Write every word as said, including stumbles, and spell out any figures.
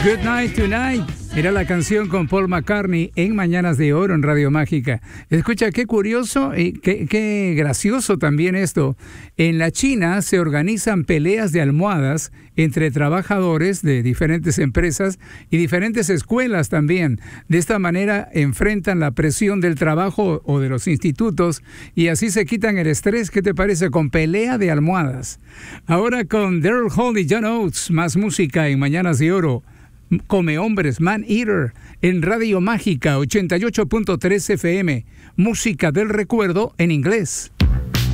Good Night Tonight era la canción con Paul McCartney en Mañanas de Oro en Radio Mágica. Escucha, qué curioso y qué, qué gracioso también esto. En la China se organizan peleas de almohadas entre trabajadores de diferentes empresas y diferentes escuelas también. De esta manera enfrentan la presión del trabajo o de los institutos y así se quitan el estrés. ¿Qué te parece? Con pelea de almohadas. Ahora con Daryl Hall y John Oates, más música en Mañanas de Oro. Come Hombres, Man Eater, en Radio Mágica ochenta y ocho punto tres F M. Música del recuerdo en inglés.